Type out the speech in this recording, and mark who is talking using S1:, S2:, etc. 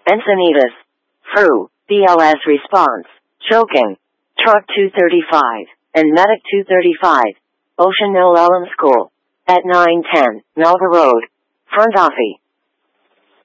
S1: Encinitas. FRU, BLS response. Choking. Truck 235, and Medic 235. Ocean Mill Elm School. At 910, Nova Road. Front Office.